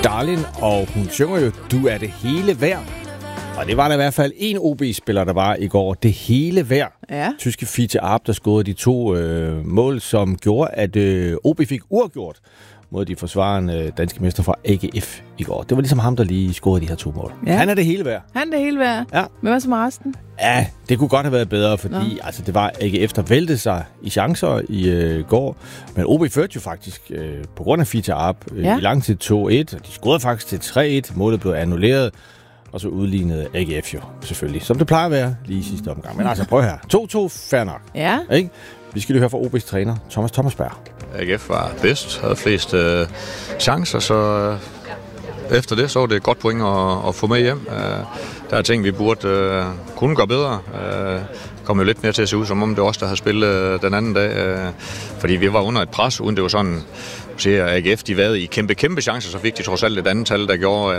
Darlin, og hun synger jo, du er det hele værd. Og det var der i hvert fald en OB-spiller, der var i går. Det hele værd. Ja. Tyske Fiete Arp, der scorede de 2 mål, som gjorde, at OB fik uafgjort mod de forsvarende danske mester fra AGF i går. Det var ligesom ham, der lige scorede de her 2 mål. Ja. Han er det hele værd. Han er det hele værd. Ja. Men hvad så med resten? Ja, det kunne godt have været bedre, fordi det var AGF, der væltede sig i chancer i går. Men OB førte jo faktisk på grund af Fiete Arp i lang tid 2-1. Og de scorede faktisk til 3-1. Målet blev annulleret. Og så udlignede AGF jo selvfølgelig, som det plejer at være lige i sidste omgang. Men altså, prøv her. 2-2, fair nok. Ja. Ikke? Vi skal lige høre fra OB's træner, Thomas Thomasberg. AGF var bedst, havde flest chancer, så efter det, så var det et godt point at få med hjem. Der er ting, vi burde kunne gøre bedre. Kom jo lidt mere til at se ud, som om det var os, der havde spillet den anden dag. Fordi vi var under et pres, uden det var sådan, at AGF de var i kæmpe chancer, så fik de trods alt et andet tal, der gjorde,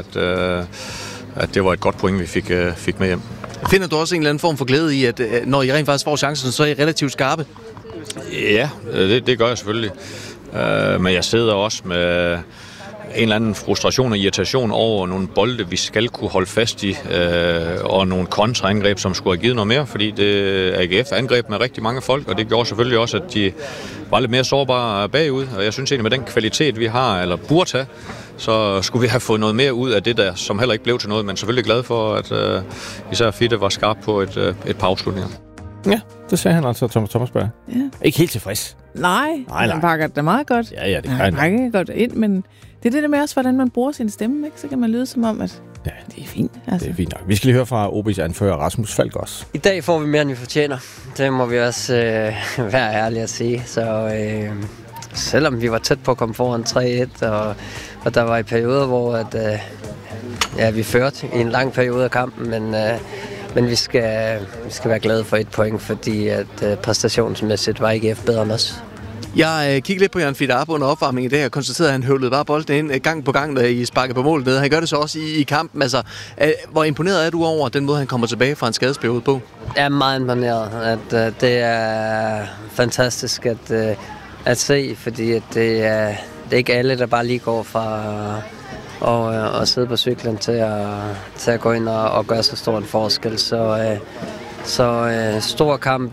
at det var et godt point, vi fik med hjem. Finder du også en eller anden form for glæde i, at når I rent faktisk får chancen, så er I relativt skarpe? Ja, det gør jeg selvfølgelig. Men jeg sidder også med en eller anden frustration og irritation over nogle bolde, vi skal kunne holde fast i, og nogle kontraangreb, som skulle have givet noget mere, fordi det AGF angreb med rigtig mange folk, og det gjorde selvfølgelig også, at de var lidt mere sårbare bagud, og jeg synes egentlig, med den kvalitet, vi har, eller burde have, så skulle vi have fået noget mere ud af det der, som heller ikke blev til noget, men selvfølgelig glad for, at især Fitte var skarp på et par afslutninger. Ja, det sagde han altså, Thomas Thomasberg. Ja. Ikke helt tilfreds. Nej. Han pakker det meget godt. Ja, det kan han. Pakker godt ind, men det er det der med også, hvordan man bruger sin stemme, ikke? Så kan man lyde som om, at det er fint. Altså. Det er fint nok. Vi skal lige høre fra OB's anfører Rasmus Falk også. I dag får vi mere, end vi fortjener. Det må vi også være ærlige at sige. Så selvom vi var tæt på at komme foran 3-1, og der var i perioder, hvor vi førte i en lang periode af kampen, men vi skal være glade for 1 point, fordi at præstationsmæssigt var IGF bedre end os. Jeg kiggede lidt på Jan Fiete Arp under opvarmningen i dag og konstaterede, at han høvlede bare bolden ind gang på gang, da I sparkede på målet ned. Han gør det så også i kampen. Altså, hvor imponeret er du over den måde, han kommer tilbage fra en skadesperiode på? Jeg er meget imponeret. Det er fantastisk at se, fordi at det er ikke alle, der bare lige går fra og sidde på cyklen til at gå ind og gøre så stor en forskel. Så stor kamp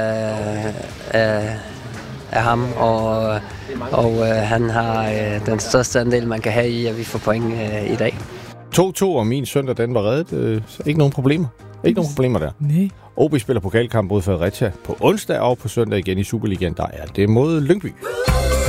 af ham, og han har den største andel, man kan have i, at vi får point i dag. 2-2, og min søndag, den var reddet. Så ikke nogen problemer. Ikke nogen problemer der. Nej. OB spiller pokalkamp mod Fredericia på onsdag, og på søndag igen i Superligaen, der er det mod Lyngby.